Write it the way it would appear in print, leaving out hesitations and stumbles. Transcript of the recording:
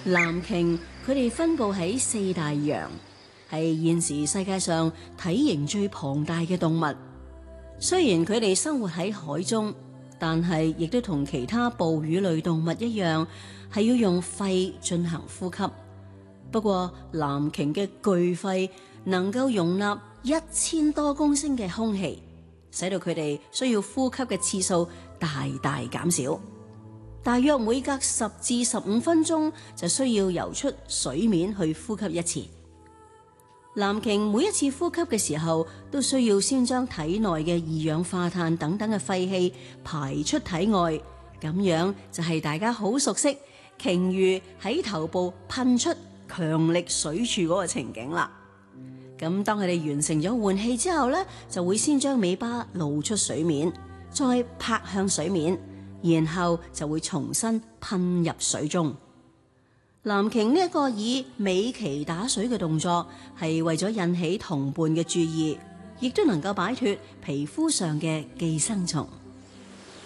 藍鯨佢哋分佈喺4大洋，係現時世界上體型最龐大嘅動物。雖然佢哋生活喺海中，但係亦都同其他哺乳類動物一樣，係要用肺進行呼吸。不過藍鯨嘅巨肺能夠容納1000多公升嘅空氣，使到佢哋需要呼吸嘅次數大大減少。大約每隔10至15分鐘就需要游出水面去呼吸一次。藍鯨每一次呼吸嘅時候，都需要先將體內嘅二氧化碳等等嘅廢氣排出體外，咁樣就係大家好熟悉鯨魚喺頭部噴出強力水柱嗰個情景啦。咁當佢哋完成咗換氣之後呢，就會先將尾巴露出水面，再拍向水面，然後就會重新噴入水中。藍鯨呢一個以尾鰭打水嘅動作，係為咗引起同伴嘅注意，亦都能夠擺脫皮膚上嘅寄生蟲。